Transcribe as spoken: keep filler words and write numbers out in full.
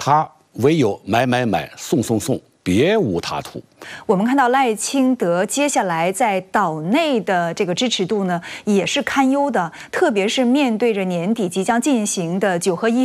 他唯有买买买、送送送，别无他途。 我们看到赖清德接下来在岛内的这个支持度呢，也是堪忧的，特别是面对着年底即将进行的九合一。